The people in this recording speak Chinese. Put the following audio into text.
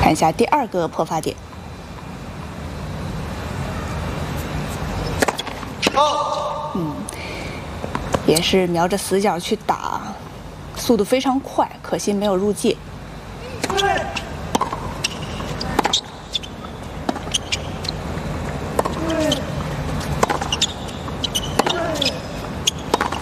看一下第2个破发点。也是瞄着死角去打，速度非常快，可惜没有入界。